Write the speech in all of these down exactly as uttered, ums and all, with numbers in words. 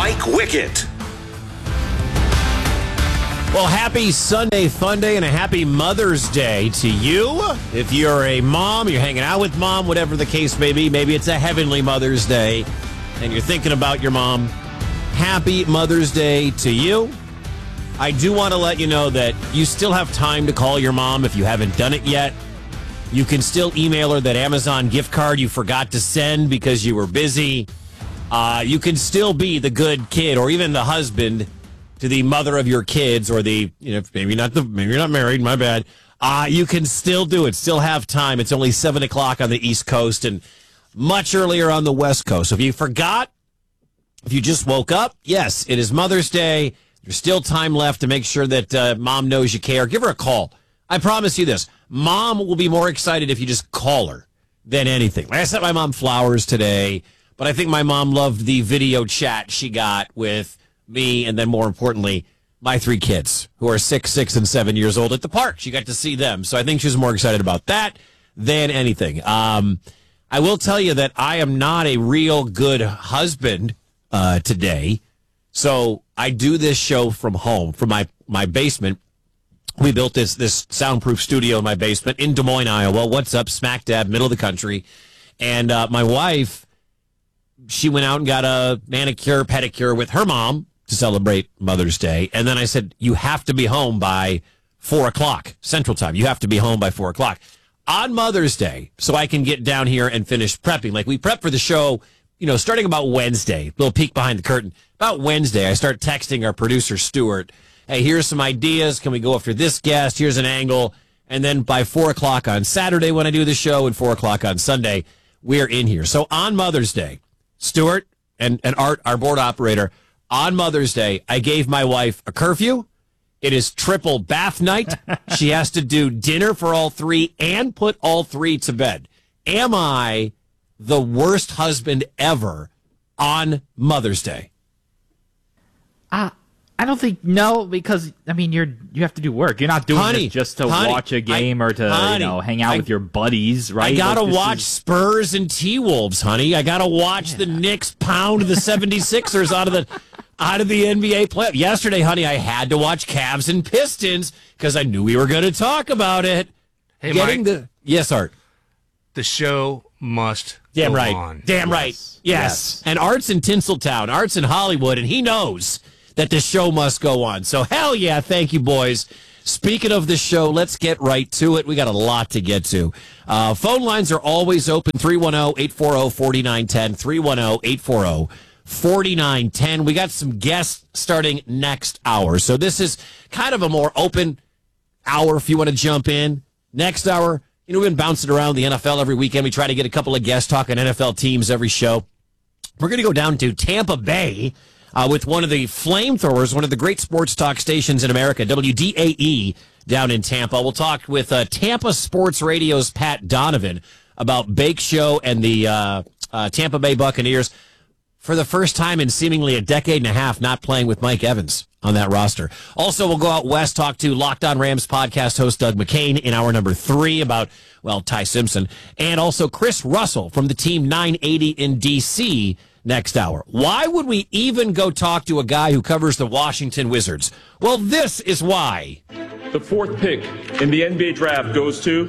Mike Wickett. Well, happy Sunday Fun Day and a happy Mother's Day to you. If you're a mom, you're hanging out with mom, whatever the case may be. Maybe it's a heavenly Mother's Day and you're thinking about your mom. Happy Mother's Day to you. I do want to let you know that you still have time to call your mom if you haven't done it yet. You can still email her that Amazon gift card you forgot to send because you were busy. Uh, you can still be the good kid or even the husband to the mother of your kids, or the, you know, maybe not the, maybe you're not married, my bad. Uh, you can still do it, still have time. It's only seven o'clock on the East Coast and much earlier on the West Coast. So if you forgot, if you just woke up, yes, it is Mother's Day. There's still time left to make sure that uh, mom knows you care. Give her a call. I promise you this. Mom will be more excited if you just call her than anything. I sent my mom flowers today, but I think my mom loved the video chat she got with me, and then more importantly, my three kids who are six, six, and seven years old at the park. She got to see them. So I think she was more excited about that than anything. Um, I will tell you that I am not a real good husband uh, today. So I do this show from home, from my, my basement. We built this, this soundproof studio in my basement in Des Moines, Iowa. What's up? Smack dab, middle of the country. And uh, my wife, she went out and got a manicure, pedicure with her mom to celebrate Mother's Day. And then I said, you have to be home by four o'clock Central Time. You have to be home by four o'clock on Mother's Day so I can get down here and finish prepping. Like, we prep for the show, you know, starting about Wednesday. Little peek behind the curtain. About Wednesday, I start texting our producer, Stuart, hey, here's some ideas. Can we go after this guest? Here's an angle. And then by four o'clock on Saturday when I do the show and four o'clock on Sunday, we're in here. So on Mother's Day, Stuart and, and Art, our board operator, on Mother's Day, I gave my wife a curfew. It is triple bath night. She has to do dinner for all three and put all three to bed. Am I the worst husband ever on Mother's Day? Uh, I don't think, no, because, I mean, you're you have to do work. You're not doing honey, this just to honey, watch a game I, or to, honey, you know, hang out I, with your buddies, right? I gotta like, watch is... Spurs and T-Wolves, honey. I gotta watch yeah. the Knicks pound the seventy-sixers out of the out of the N B A play. Yesterday, honey, I had to watch Cavs and Pistons because I knew we were going to talk about it. Hey, Getting Mike. The, yes, Art. The show must Damn go right. on. Damn yes. right. Yes. yes. And Art's in Tinseltown. Art's in Hollywood, and he knows that the show must go on. So, hell yeah, thank you, boys. Speaking of the show, let's get right to it. We got a lot to get to. Uh, phone lines are always open, three one zero, eight four zero, four nine one zero, three one zero, eight four zero, four nine one zero. We got some guests starting next hour. So this is kind of a more open hour if you want to jump in. Next hour, you know, we've been bouncing around the N F L every weekend. We try to get a couple of guests talking N F L teams every show. We're going to go down to Tampa Bay uh, with one of the flamethrowers, one of the great sports talk stations in America, W D A E, down in Tampa. We'll talk with uh, Tampa Sports Radio's Pat Donovan about Bake Show and the uh, uh, Tampa Bay Buccaneers for the first time in seemingly a decade and a half not playing with Mike Evans on that roster. Also, we'll go out west, talk to Locked On Rams podcast host Doug McCain in hour number three about, well, Ty Simpson, and also Chris Russell from the Team nine eighty in D C next hour. Why would we even go talk to a guy who covers the Washington Wizards? Well, this is why. The fourth pick in the N B A draft goes to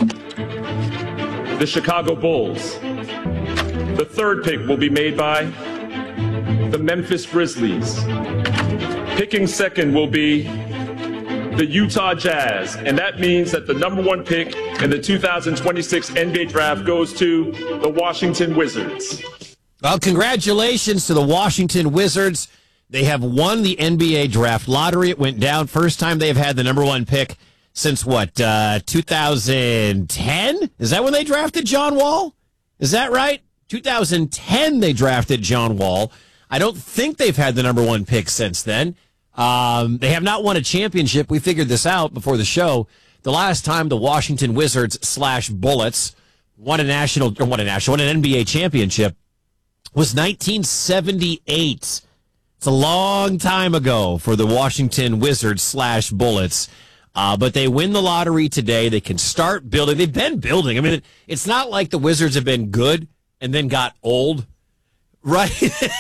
the Chicago Bulls. The third pick will be made by the Memphis Grizzlies. Picking second will be the Utah Jazz, and that means that the number one pick in the two thousand twenty-six N B A draft goes to the Washington Wizards. Well, congratulations to the Washington Wizards. They have won the N B A draft lottery. It went down. First time they've had the number one pick since, what, uh, two thousand ten? Is that when they drafted John Wall? Is that right? two thousand ten they drafted John Wall. I don't think they've had the number one pick since then. Um, they have not won a championship. We figured this out before the show. The last time the Washington Wizards slash Bullets won a national, or won a national, won an N B A championship was nineteen seventy-eight. It's a long time ago for the Washington Wizards slash Bullets. Uh, but they win the lottery today. They can start building. They've been building. I mean, it, it's not like the Wizards have been good and then got old. Right?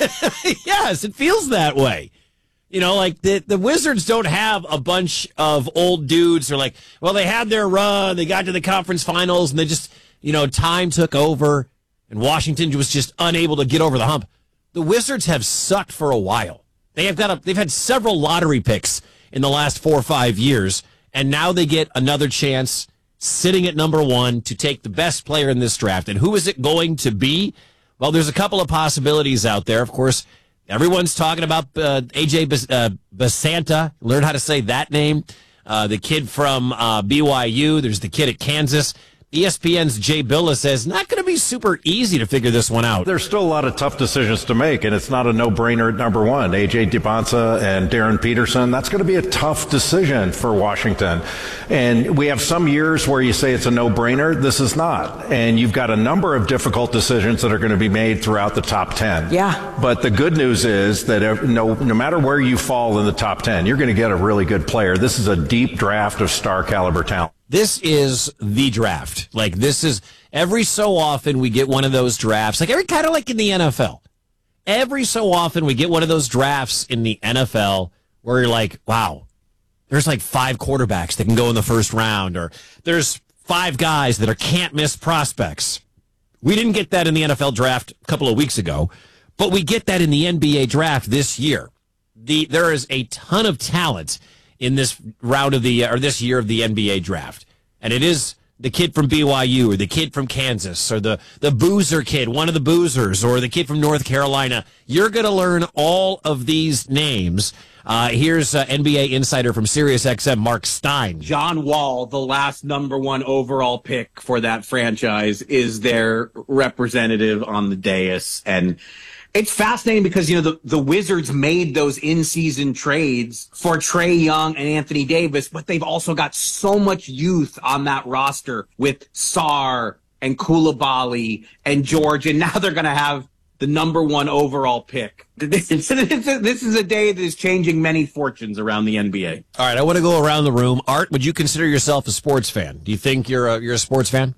Yes, it feels that way. You know, like the, the Wizards don't have a bunch of old dudes who are like, well, they had their run, they got to the conference finals, and they just, you know, time took over, and Washington was just unable to get over the hump. The Wizards have sucked for a while. They have got a, they've had several lottery picks in the last four or five years, and now they get another chance sitting at number one to take the best player in this draft. And who is it going to be? Well, there's a couple of possibilities out there. Of course, everyone's talking about uh, A J Bas- uh, Basanta. Learn how to say that name. Uh, the kid from uh, B Y U. There's the kid at Kansas. E S P N's Jay Bilas says not going to be super easy to figure this one out. There's still a lot of tough decisions to make, and it's not a no-brainer at number one. A J Dybantsa and Darren Peterson, that's going to be a tough decision for Washington. And we have some years where you say it's a no-brainer. This is not. And you've got a number of difficult decisions that are going to be made throughout the top ten. Yeah. But the good news is that no, no matter where you fall in the top ten, you're going to get a really good player. This is a deep draft of star-caliber talent. This is the draft. Like, this is every so often we get one of those drafts, like every kind of like in the N F L. Every so often we get one of those drafts in the N F L where you're like, wow, there's like five quarterbacks that can go in the first round, or there's five guys that are can't miss prospects. We didn't get that in the N F L draft a couple of weeks ago, but we get that in the N B A draft this year. The there is a ton of talent in this round of the, or this year of the N B A draft. And it is the kid from B Y U, or the kid from Kansas, or the, the Boozer kid, one of the Boozers, or the kid from North Carolina. You're going to learn all of these names. Uh, here's uh, N B A insider from SiriusXM, Mark Stein. John Wall, the last number one overall pick for that franchise, is their representative on the dais. And it's fascinating because, you know, the, the Wizards made those in-season trades for Trae Young and Anthony Davis, but they've also got so much youth on that roster with Sarr and Koulibaly and George, and now they're going to have the number one overall pick. This is, this is a day that is changing many fortunes around the N B A. All right, I want to go around the room. Art, would you consider yourself a sports fan? Do you think you're a, you're a sports fan?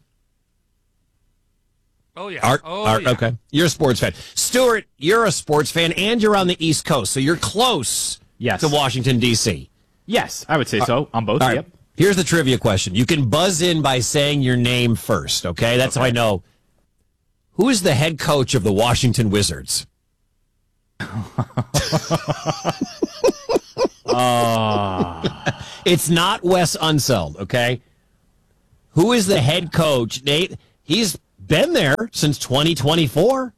Oh, yeah. Art, oh, Art, yeah. okay. You're a sports fan. Stuart, you're a sports fan, and you're on the East Coast, so you're close Yes. to Washington, D C. Yes, I would say so on both. All right. Yep. Here's the trivia question. You can buzz in by saying your name first, okay? That's Okay. how I know. Who is the head coach of the Washington Wizards? Uh, It's not Wes Unseld, okay? Who is the head coach? Nate, he's been there since twenty twenty-four.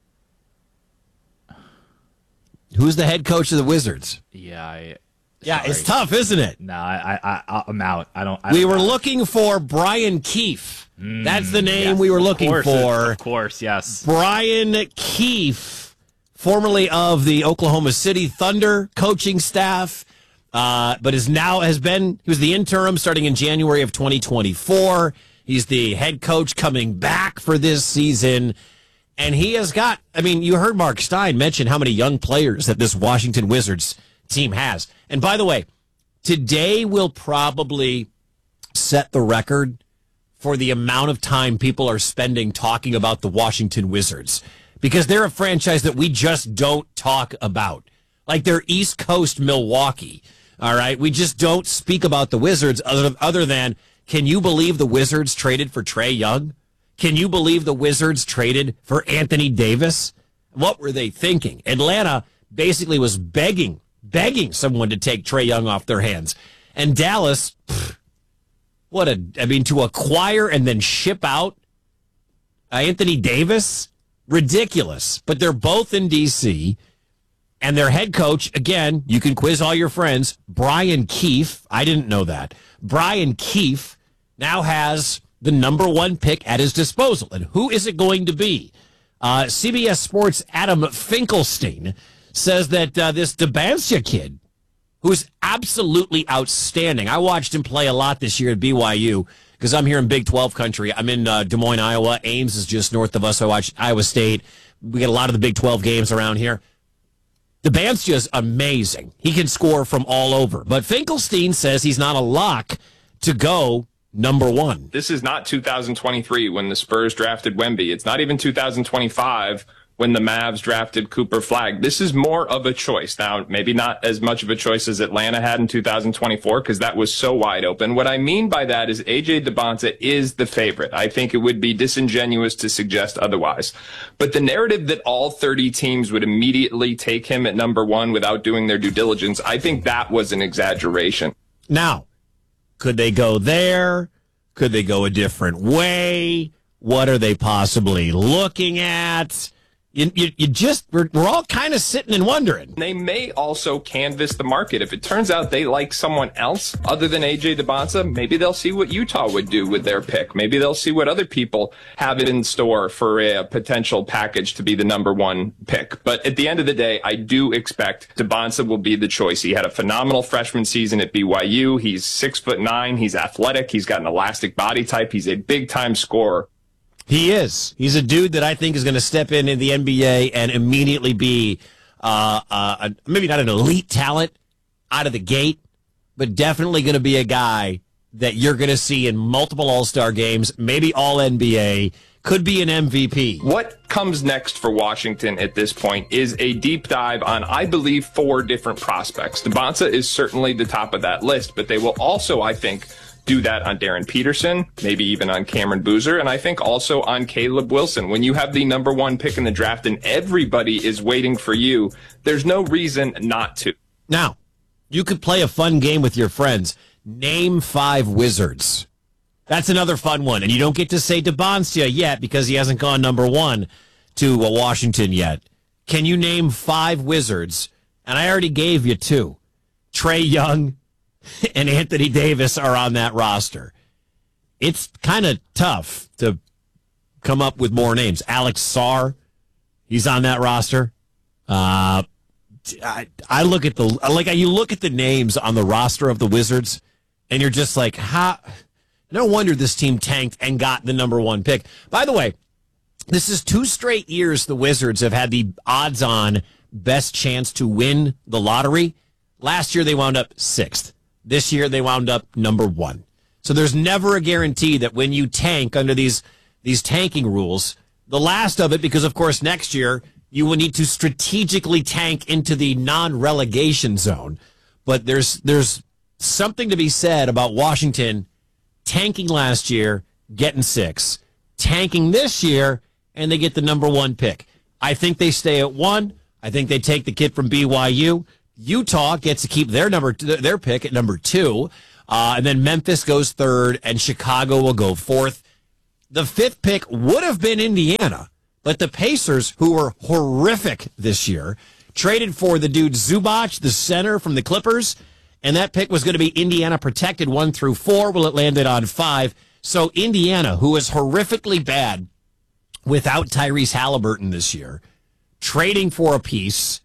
Who's the head coach of the Wizards? yeah, I, Yeah, sorry. it's tough, isn't it? No, I, I, I, I'm out. I don't. I We don't were know. looking for Brian Keefe. That's the name Yes, we were of looking course, for. Of course, yes. Brian Keefe, formerly of the Oklahoma City Thunder coaching staff, uh, but is now has been, he was the interim starting in January of twenty twenty-four. He's the head coach coming back for this season. And he has got, I mean, you heard Mark Stein mention how many young players that this Washington Wizards team has. And by the way, today will probably set the record for the amount of time people are spending talking about the Washington Wizards, because they're a franchise that we just don't talk about. Like they're East Coast Milwaukee. All right. We just don't speak about the Wizards other, other than, can you believe the Wizards traded for Trae Young? Can you believe the Wizards traded for Anthony Davis? What were they thinking? Atlanta basically was begging, begging someone to take Trae Young off their hands. And Dallas, pfft, what a, I mean, to acquire and then ship out uh, Anthony Davis, ridiculous. But they're both in D C, and their head coach, again, you can quiz all your friends, Brian Keefe. I didn't know that. Brian Keefe now has the number one pick at his disposal. And who is it going to be? Uh, C B S Sports' Adam Finkelstein says that uh, this Dybantsa kid, who's absolutely outstanding. I watched him play a lot this year at B Y U because I'm here in Big twelve country. I'm in uh, Des Moines, Iowa. Ames is just north of us. I watch Iowa State. We get a lot of the Big twelve games around here. Dybantsa is amazing. He can score from all over. But Finkelstein says he's not a lock to go number one. This is not two thousand twenty-three when the Spurs drafted Wemby. It's not even two thousand twenty-five when the Mavs drafted Cooper Flagg. This is more of a choice. Now, maybe not as much of a choice as Atlanta had in two thousand twenty-four because that was so wide open. What I mean by that is A J Dybantsa is the favorite. I think it would be disingenuous to suggest otherwise. But the narrative that all thirty teams would immediately take him at number one without doing their due diligence, I think that was an exaggeration. Now, could they go there? Could they go a different way? What are they possibly looking at? You, you, you just, we're, we're all kind of sitting and wondering. They may also canvass the market. If it turns out they like someone else other than A J Dybantsa, maybe they'll see what Utah would do with their pick. Maybe they'll see what other people have it in store for a potential package to be the number one pick. But at the end of the day, I do expect Dybantsa will be the choice. He had a phenomenal freshman season at B Y U. He's six foot nine. He's athletic. He's got an elastic body type. He's a big time scorer. He is. He's a dude that I think is going to step in in the N B A and immediately be uh, uh, a, maybe not an elite talent out of the gate, but definitely going to be a guy that you're going to see in multiple All-Star games, maybe all N B A, could be an M V P. What comes next for Washington at this point is a deep dive on, I believe, four different prospects. Dybantsa is certainly the top of that list, but they will also, I think, do that on Darren Peterson, maybe even on Cameron Boozer, and I think also on Caleb Wilson. When you have the number one pick in the draft and everybody is waiting for you, there's no reason not to. Now, you could play a fun game with your friends. Name five Wizards. That's another fun one, and you don't get to say Dybantsa yet because he hasn't gone number one to uh, Washington yet. Can you name five Wizards? And I already gave you two. Trae Young and Anthony Davis are on that roster. It's kind of tough to come up with more names. Alex Sarr, he's on that roster. Uh, I, I look at the like you look at the names on the roster of the Wizards, and you're just like, how? No wonder this team tanked and got the number one pick. By the way, this is two straight years the Wizards have had the odds-on best chance to win the lottery. Last year they wound up sixth. This year, they wound up number one. So there's never a guarantee that when you tank under these these tanking rules, the last of it, because, of course, next year, you will need to strategically tank into the non-relegation zone. But there's there's something to be said about Washington tanking last year, getting six, tanking this year, and they get the number one pick. I think they stay at one. I think they take the kid from B Y U. Utah gets to keep their number, their pick at number two, uh, and then Memphis goes third, and Chicago will go fourth. The fifth pick would have been Indiana, but the Pacers, who were horrific this year, traded for the dude Zubac, the center from the Clippers, and that pick was going to be Indiana protected one through four. Well, it landed on five. So Indiana, who is horrifically bad without Tyrese Halliburton this year, trading for a piece,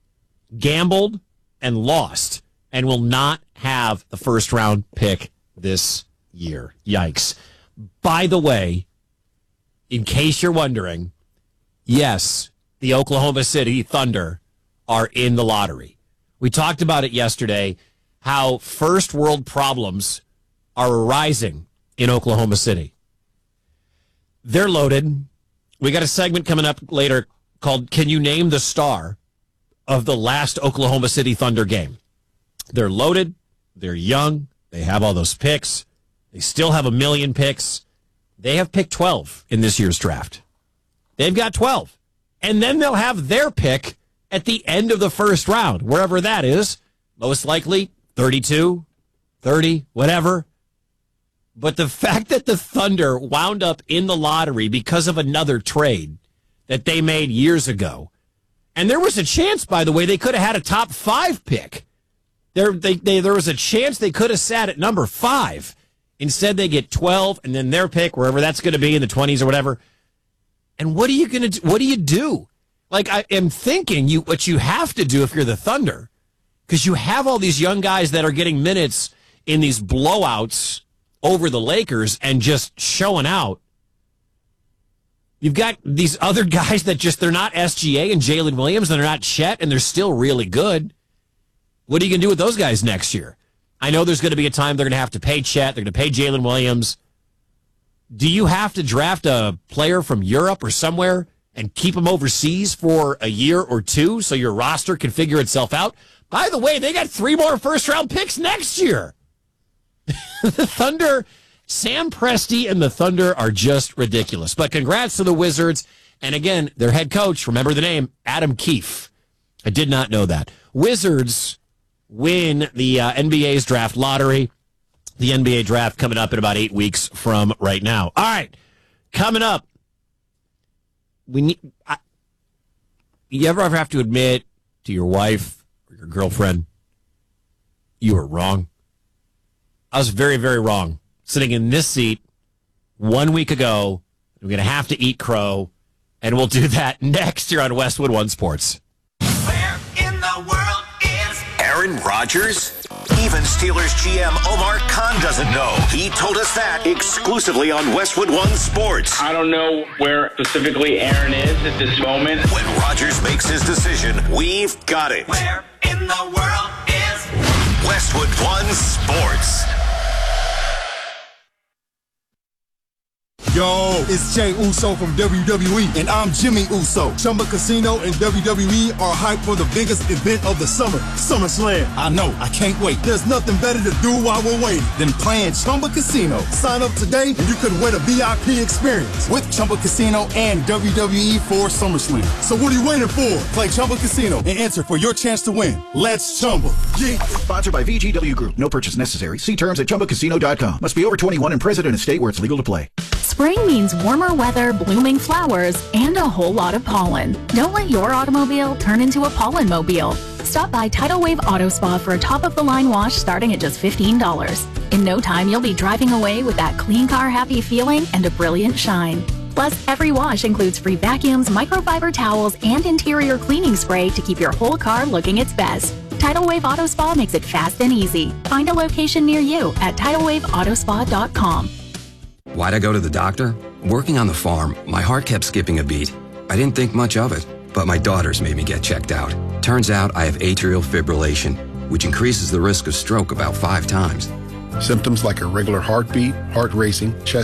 gambled and lost, and will not have the first round pick this year. Yikes. By the way, in case you're wondering, yes, the Oklahoma City Thunder are in the lottery. We talked about it yesterday, how first world problems are arising in Oklahoma City. They're loaded. We got a segment coming up later called Can You Name the Star of the last Oklahoma City Thunder game? They're loaded. They're young. They have all those picks. They still have a million picks. They have pick twelve in this year's draft. They've got twelve. And then they'll have their pick at the end of the first round, wherever that is. Most likely thirty-two, thirty, whatever. But the fact that the Thunder wound up in the lottery because of another trade that they made years ago, and there was a chance, by the way, they could have had a top five pick. There, they, they, there was a chance they could have sat at number five. Instead, they get twelve, and then their pick, wherever that's going to be, in the twenties or whatever. And what are you going to do? What do you do? Like, I am thinking you what you have to do if you're the Thunder, because you have all these young guys that are getting minutes in these blowouts over the Lakers and just showing out. You've got these other guys that just, they're not S G A and Jalen Williams, and they're not Chet, and they're still really good. What are you going to do with those guys next year? I know there's going to be a time they're going to have to pay Chet, they're going to pay Jalen Williams. Do you have to draft a player from Europe or somewhere and keep them overseas for a year or two so your roster can figure itself out. By the way, they got three more first-round picks next year. The Thunder, Sam Presti and the Thunder are just ridiculous. But congrats to the Wizards. And again, their head coach, remember the name, Adam Keefe. I did not know that. Wizards win the uh, N B A's draft lottery. The N B A draft coming up in about eight weeks from right now. All right, coming up. We need. I, you ever ever have to admit to your wife or your girlfriend you were wrong? I was very, very wrong. Sitting in this seat one week ago, we're going to have to eat crow, and we'll do that next here on Westwood One Sports. Where in the world is Aaron Rodgers? Even Steelers G M Omar Khan doesn't know. He told us that exclusively on Westwood One Sports. I don't know where specifically Aaron is at this moment. When Rodgers makes his decision, we've got it. Where in the world is Westwood One Sports? Yo, it's Jey Uso from W W E, and I'm Jimmy Uso. Chumba Casino and W W E are hyped for the biggest event of the summer, SummerSlam. I know, I can't wait. There's nothing better to do while we're waiting than playing Chumba Casino. Sign up today, and you could win a V I P experience with Chumba Casino and W W E for SummerSlam. So what are you waiting for? Play Chumba Casino and enter for your chance to win. Let's Chumba. Yeah. Sponsored by V G W Group. No purchase necessary. See terms at chumba casino dot com. Must be over twenty-one and present in a state where it's legal to play. Spring means warmer weather, blooming flowers, and a whole lot of pollen. Don't let your automobile turn into a pollen mobile. Stop by Tidal Wave Auto Spa for a top-of-the-line wash starting at just fifteen dollars. In no time, you'll be driving away with that clean car happy feeling and a brilliant shine. Plus, every wash includes free vacuums, microfiber towels, and interior cleaning spray to keep your whole car looking its best. Tidal Wave Auto Spa makes it fast and easy. Find a location near you at tidal wave auto spa dot com. Why'd I go to the doctor? Working on the farm, my heart kept skipping a beat. I didn't think much of it, but my daughters made me get checked out. Turns out I have atrial fibrillation, which increases the risk of stroke about five times. Symptoms like irregular heartbeat, heart racing, chest